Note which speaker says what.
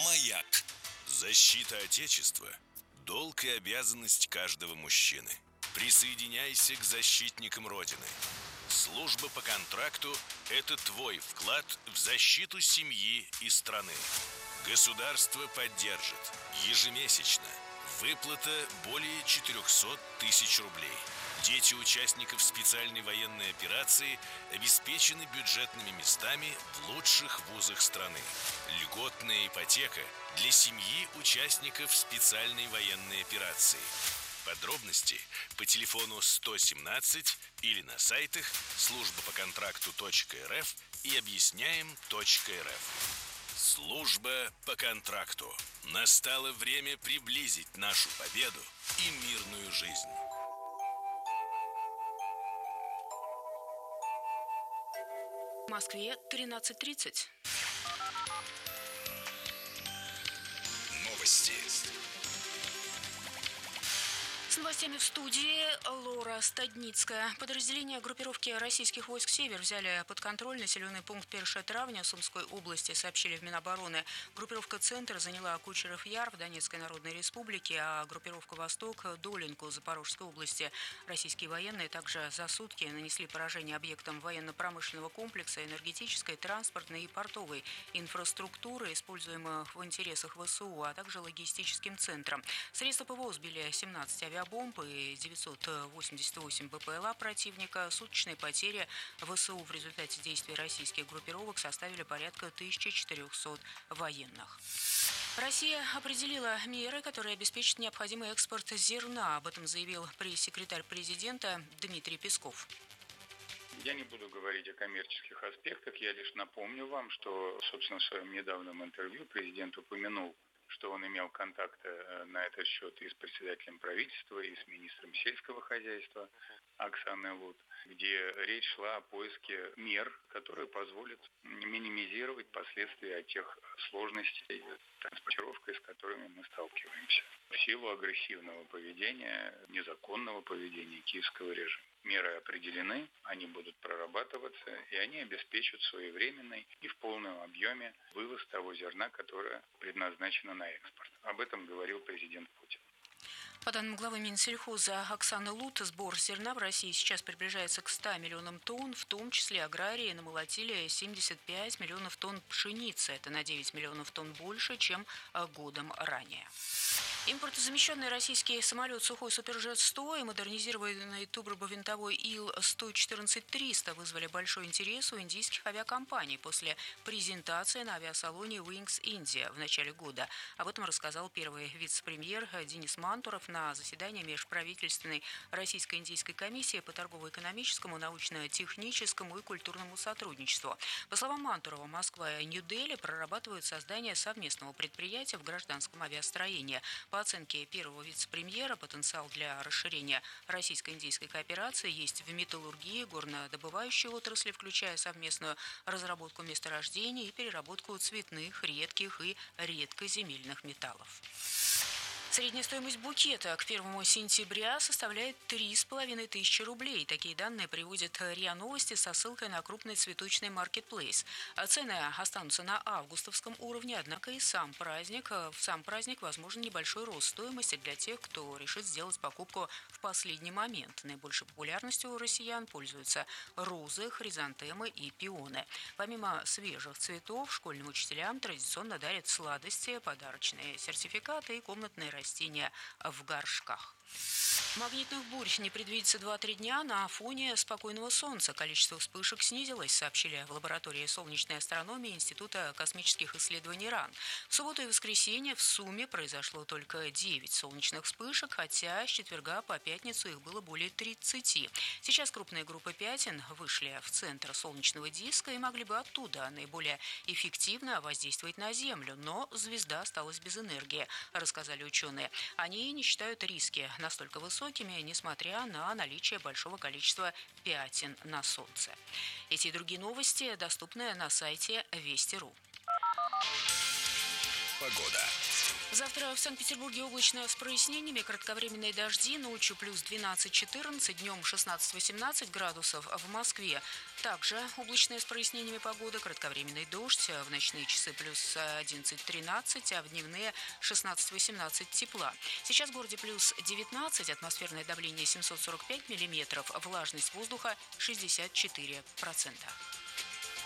Speaker 1: Маяк. Защита Отечества – долг и обязанность каждого мужчины. Присоединяйся к защитникам Родины. Служба по контракту – это твой вклад в защиту семьи и страны. Государство поддержит. Ежемесячно. Выплата более 400 тысяч рублей. Дети участников специальной военной операции обеспечены бюджетными местами в лучших вузах страны. Льготная ипотека для семьи участников специальной военной операции. Подробности по телефону 117 или на сайтах службапоконтракту.рф и объясняем.рф. Служба по контракту. Настало время приблизить нашу победу и мирную жизнь.
Speaker 2: В Москве 13:30.
Speaker 1: Новости.
Speaker 2: С новостями в студии Лора Стадницкая. Подразделения группировки российских войск «Север» взяли под контроль населенный пункт 1 травня Сумской области, сообщили в Минобороны. Группировка «Центр» заняла Кучеров Яр в Донецкой Народной Республике, а группировка «Восток» – Долинку Запорожской области. Российские военные также за сутки нанесли поражение объектам военно-промышленного комплекса, энергетической, транспортной и портовой инфраструктуры, используемых в интересах ВСУ, а также логистическим центрам. Средства ПВО сбили 17 авиабомб и 988 БПЛА противника. Суточные потери ВСУ в результате действий российских группировок составили порядка 1400 военных. Россия определила меры, которые обеспечат необходимый экспорт зерна. Об этом заявил пресс-секретарь президента Дмитрий Песков.
Speaker 3: Я не буду говорить о коммерческих аспектах, я лишь напомню вам, что, собственно, в своем недавнем интервью президент упомянул, что он имел контакты на этот счет и с председателем правительства, и с министром сельского хозяйства Оксаной Лут, где речь шла о поиске мер, которые позволят минимизировать последствия от тех сложностей транспортировкой, с которыми мы сталкиваемся в силу агрессивного поведения, незаконного поведения киевского режима. Меры определены, они будут прорабатываться, и они обеспечат своевременный и в полном объеме вывоз того зерна, которое предназначено на экспорт. Об этом говорил президент Путин.
Speaker 2: По данным главы Минсельхоза Оксаны Лут, сбор зерна в России сейчас приближается к 100 миллионам тонн, в том числе аграрии намолотили 75 миллионов тонн пшеницы. Это на 9 миллионов тонн больше, чем годом ранее. Импортозамещенный российский самолет «Сухой Суперджет-100» и модернизированный турбовинтовой Ил-114-300 вызвали большой интерес у индийских авиакомпаний после презентации на авиасалоне Wings India в начале года. Об этом рассказал первый вице-премьер Денис Мантуров на заседании межправительственной российско-индийской комиссии по торгово-экономическому, научно-техническому и культурному сотрудничеству. По словам Мантурова, Москва и Нью-Дели прорабатывают создание совместного предприятия в гражданском авиастроении. По оценке первого вице-премьера, потенциал для расширения российско-индийской кооперации есть в металлургии, горнодобывающей отрасли, включая совместную разработку месторождений и переработку цветных, редких и редкоземельных металлов. Средняя стоимость букета к 1 сентября составляет 3500 рублей. Такие данные приводит РИА Новости со ссылкой на крупный цветочный маркетплейс. Цены останутся на августовском уровне, однако и в сам праздник возможен небольшой рост стоимости для тех, кто решит сделать покупку в последний момент. Наибольшей популярностью у россиян пользуются розы, хризантемы и пионы. Помимо свежих цветов, школьным учителям традиционно дарят сладости, подарочные сертификаты и комнатные растения в горшках. Магнитных бурь не предвидится 2-3 дня на фоне спокойного солнца. Количество вспышек снизилось, сообщили в лаборатории солнечной астрономии Института космических исследований РАН. В субботу и воскресенье в сумме произошло только 9 солнечных вспышек, хотя с четверга по пятницу их было более 30. Сейчас крупные группы пятен вышли в центр солнечного диска и могли бы оттуда наиболее эффективно воздействовать на Землю, но звезда осталась без энергии, рассказали ученые. Они не считают риски настолько высокими, несмотря на наличие большого количества пятен на Солнце. Эти и другие новости доступны на сайте Вести.ру.
Speaker 1: Погода.
Speaker 2: Завтра в Санкт-Петербурге облачно с прояснениями, кратковременные дожди, ночью плюс 12-14, днем 16-18 градусов. В Москве также облачная с прояснениями погода, кратковременный дождь, в ночные часы плюс 11-13, а в дневные 16-18 тепла. Сейчас в городе плюс 19, атмосферное давление 745 миллиметров, влажность воздуха 64%.